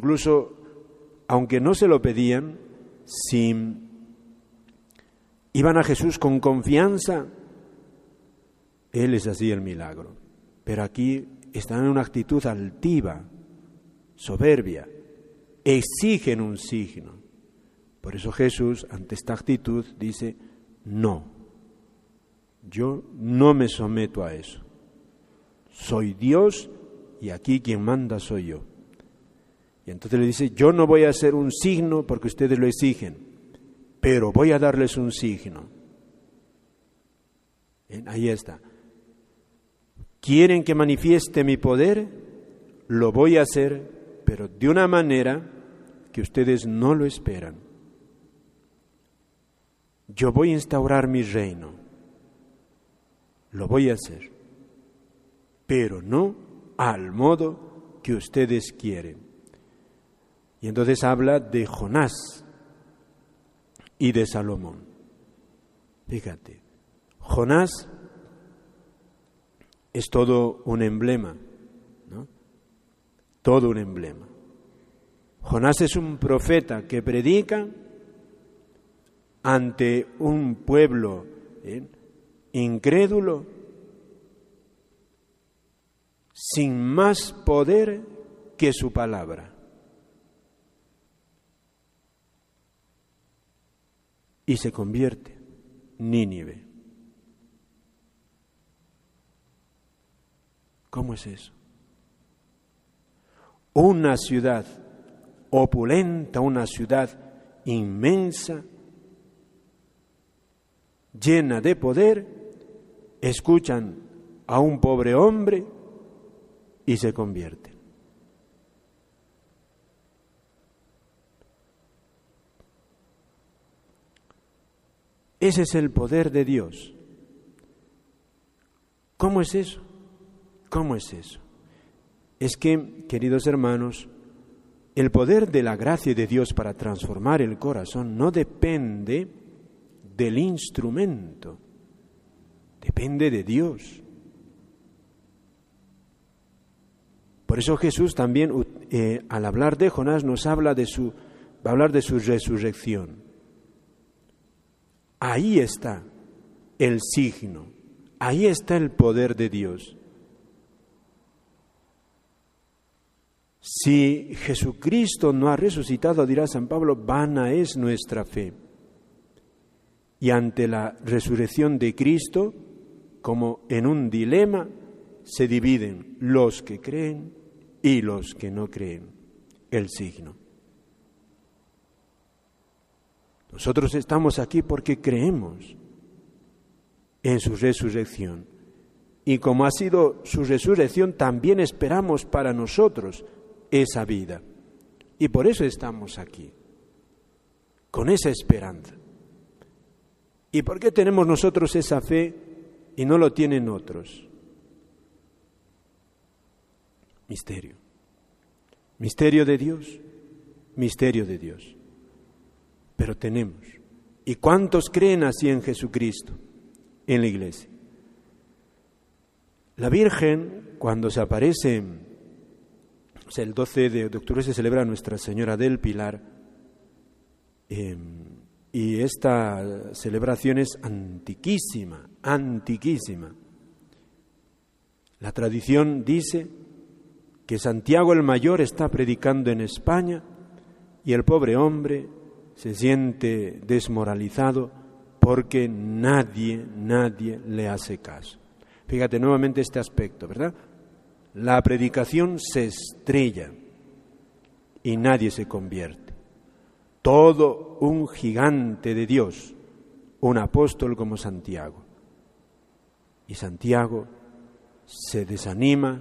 incluso, aunque no se lo pedían, si iban a Jesús con confianza, Él les hacía el milagro. Pero aquí están en una actitud altiva, soberbia, exigen un signo. Por eso Jesús, ante esta actitud, dice, no, yo no me someto a eso. Soy Dios y aquí quien manda soy yo. Y entonces le dice, yo no voy a hacer un signo porque ustedes lo exigen, pero voy a darles un signo. Bien, ahí está. ¿Quieren que manifieste mi poder? Lo voy a hacer, pero de una manera que ustedes no lo esperan. Yo voy a instaurar mi reino. Lo voy a hacer, pero no al modo que ustedes quieren. Y entonces habla de Jonás y de Salomón. Fíjate, Jonás es todo un emblema, ¿no? Todo un emblema. Jonás es un profeta que predica ante un pueblo incrédulo, sin más poder que su palabra. Y se convierte Nínive. ¿Cómo es eso? Una ciudad opulenta, una ciudad inmensa, llena de poder, escuchan a un pobre hombre y se convierten. Ese es el poder de Dios. ¿Cómo es eso? ¿Cómo es eso? Es que, queridos hermanos, el poder de la gracia de Dios para transformar el corazón no depende del instrumento, depende de Dios. Por eso Jesús también, al hablar de Jonás, nos habla va a hablar de su resurrección. Ahí está el signo, ahí está el poder de Dios. Si Jesucristo no ha resucitado, dirá San Pablo, vana es nuestra fe. Y ante la resurrección de Cristo, como en un dilema, se dividen los que creen y los que no creen. El signo. Nosotros estamos aquí porque creemos en su resurrección. Y como ha sido su resurrección, también esperamos para nosotros esa vida. Y por eso estamos aquí, con esa esperanza. ¿Y por qué tenemos nosotros esa fe y no lo tienen otros? Misterio. Misterio de Dios. Misterio de Dios. Pero tenemos. ¿Y cuántos creen así en Jesucristo, en la iglesia? La Virgen, cuando se aparece, el 12 de octubre se celebra Nuestra Señora del Pilar, y esta celebración es antiquísima, antiquísima. La tradición dice que Santiago el Mayor está predicando en España y el pobre hombre se siente desmoralizado porque nadie le hace caso. Fíjate nuevamente este aspecto, ¿verdad? La predicación se estrella y nadie se convierte. Todo un gigante de Dios, un apóstol como Santiago. Y Santiago se desanima,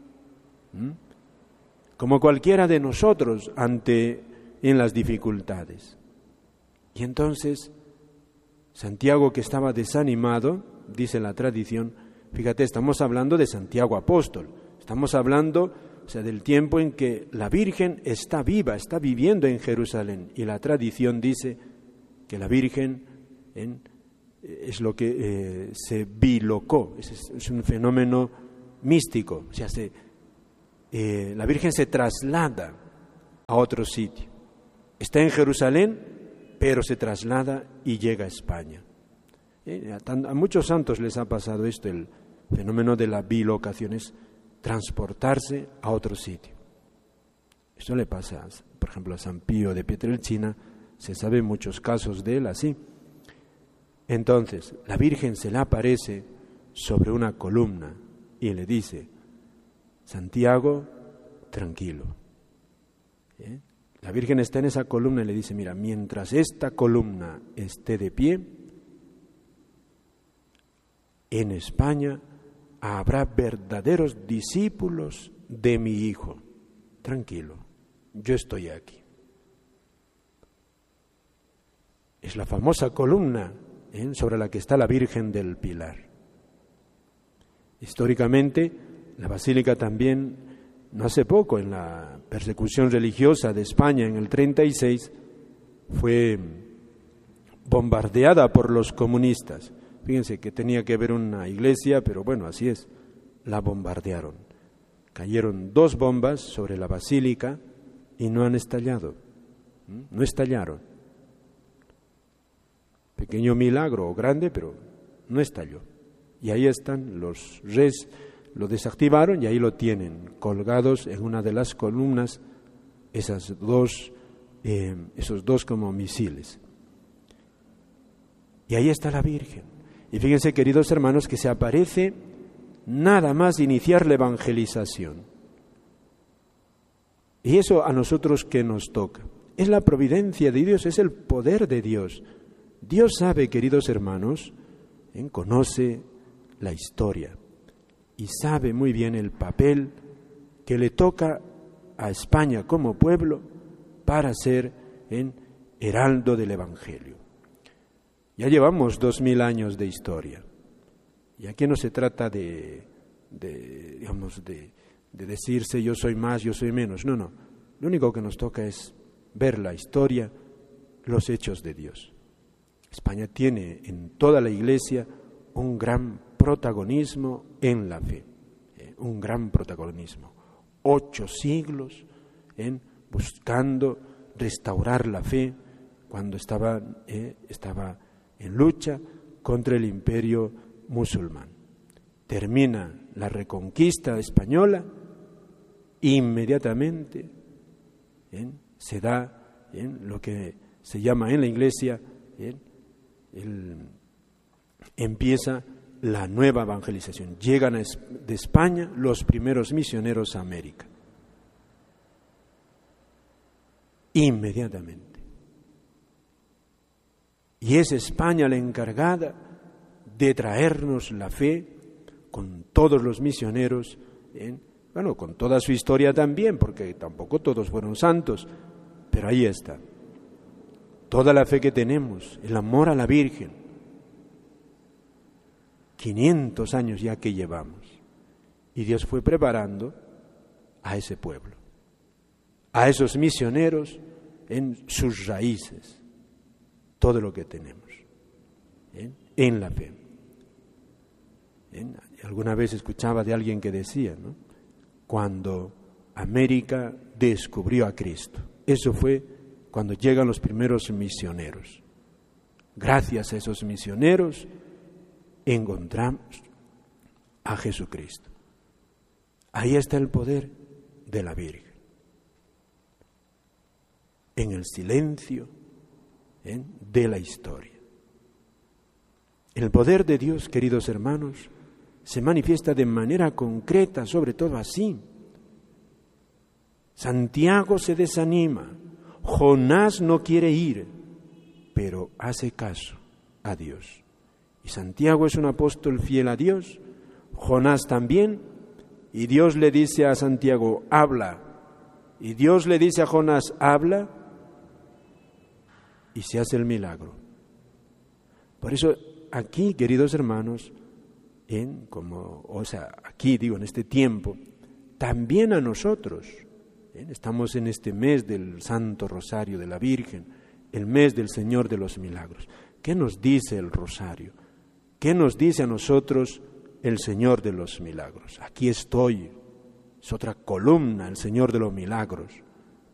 como cualquiera de nosotros en las dificultades. Y entonces, Santiago, que estaba desanimado, dice la tradición, fíjate, estamos hablando de Santiago apóstol, estamos hablando, del tiempo en que la Virgen está viva, está viviendo en Jerusalén, y la tradición dice que la Virgen es lo que se bilocó, es un fenómeno místico, la Virgen se traslada a otro sitio. Está en Jerusalén, pero se traslada y llega a España. A muchos santos les ha pasado esto, el fenómeno de la bilocación, es transportarse a otro sitio. Esto le pasa, por ejemplo, a San Pío de Pietrelcina, se sabe muchos casos de él así. Entonces, la Virgen se le aparece sobre una columna y le dice: Santiago, tranquilo. La Virgen está en esa columna y le dice: mira, mientras esta columna esté de pie, en España habrá verdaderos discípulos de mi Hijo. Tranquilo, yo estoy aquí. Es la famosa columna sobre la que está la Virgen del Pilar. Históricamente, la Basílica también, no hace poco, en la persecución religiosa de España en el 36, fue bombardeada por los comunistas. Fíjense que tenía que haber una iglesia, pero bueno, así es, la bombardearon. Cayeron 2 bombas sobre la basílica y no han estallado, no estallaron. Pequeño milagro o grande, pero no estalló. Y ahí están, los reyes lo desactivaron y ahí lo tienen, colgados en una de las columnas, esos dos como misiles. Y ahí está la Virgen. Y fíjense, queridos hermanos, que se aparece nada más iniciar la evangelización. Y eso a nosotros que nos toca. Es la providencia de Dios, es el poder de Dios. Dios sabe, queridos hermanos, conoce la historia y sabe muy bien el papel que le toca a España como pueblo para ser heraldo del Evangelio. Ya llevamos 2000 años de historia y aquí no se trata de decirse yo soy más, yo soy menos. No. Lo único que nos toca es ver la historia, los hechos de Dios. España tiene en toda la Iglesia un gran protagonismo en la fe, un gran protagonismo. 8 siglos buscando restaurar la fe cuando estaba en lucha contra el imperio musulmán. Termina la reconquista española, inmediatamente se da lo que se llama en la Iglesia, empieza la nueva evangelización. Llegan de España los primeros misioneros a América. Inmediatamente. Y es España la encargada de traernos la fe con todos los misioneros, con toda su historia también, porque tampoco todos fueron santos, pero ahí está. Toda la fe que tenemos, el amor a la Virgen, 500 años ya que llevamos. Y Dios fue preparando a ese pueblo, a esos misioneros en sus raíces, todo lo que tenemos, en la fe. Alguna vez escuchaba de alguien que decía, cuando América descubrió a Cristo, eso fue cuando llegan los primeros misioneros. Gracias a esos misioneros encontramos a Jesucristo. Ahí está el poder de la Virgen. En el silencio de la historia. El poder de Dios, queridos hermanos, se manifiesta de manera concreta, sobre todo así. Santiago se desanima, Jonás no quiere ir, pero hace caso a Dios. Y Santiago es un apóstol fiel a Dios, Jonás también, y Dios le dice a Santiago, habla, y Dios le dice a Jonás, habla, y se hace el milagro. Por eso aquí, queridos hermanos, aquí digo, en este tiempo, también a nosotros, estamos en este mes del Santo Rosario de la Virgen, el mes del Señor de los Milagros. ¿Qué nos dice el Rosario? ¿Qué nos dice a nosotros el Señor de los Milagros? Aquí estoy, es otra columna, el Señor de los Milagros.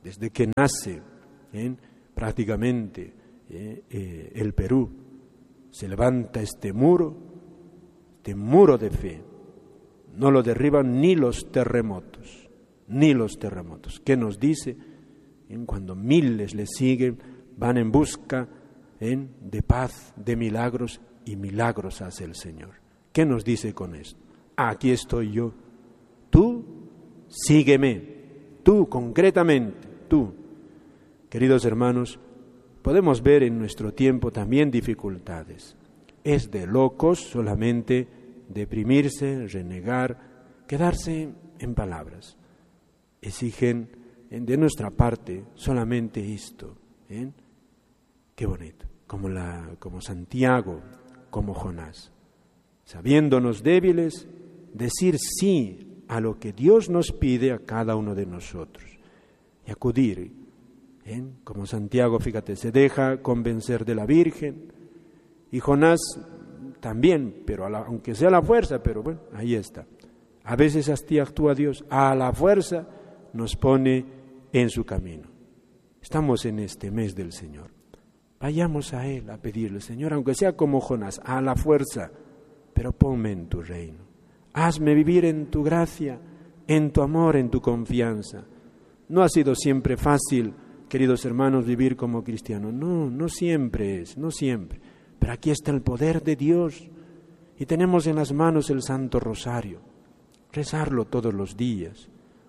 desde que nace prácticamente el Perú, se levanta este muro de fe. No lo derriban ni los terremotos, ¿Qué nos dice? Cuando miles le siguen, van en busca de paz, de milagros, y milagros hace el Señor. ¿Qué nos dice con esto? Aquí estoy yo. Tú, sígueme. Tú, concretamente, tú. Queridos hermanos, podemos ver en nuestro tiempo también dificultades. Es de locos solamente deprimirse, renegar, quedarse en palabras. Exigen de nuestra parte solamente esto. Qué bonito. Como Santiago, como Jonás. Sabiéndonos débiles, decir sí a lo que Dios nos pide a cada uno de nosotros. Y acudir. Como Santiago, fíjate, se deja convencer de la Virgen. Y Jonás también, pero aunque sea a la fuerza, pero bueno, ahí está. A veces así actúa Dios, a la fuerza nos pone en su camino. Estamos en este mes del Señor. Vayamos a Él a pedirle, Señor, aunque sea como Jonás, a la fuerza, pero ponme en tu reino. Hazme vivir en tu gracia, en tu amor, en tu confianza. No ha sido siempre fácil, queridos hermanos, vivir como cristianos. No siempre es, no siempre. Pero aquí está el poder de Dios y tenemos en las manos el Santo Rosario. Rezarlo todos los días.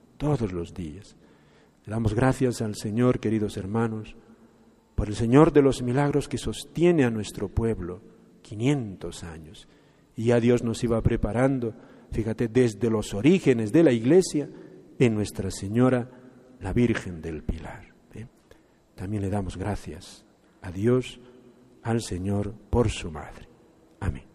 Le damos gracias al Señor, queridos hermanos, por el Señor de los milagros que sostiene a nuestro pueblo 500 años. Y ya Dios nos iba preparando, fíjate, desde los orígenes de la Iglesia, en Nuestra Señora, la Virgen del Pilar. También le damos gracias a Dios, al Señor, por su Madre. Amén.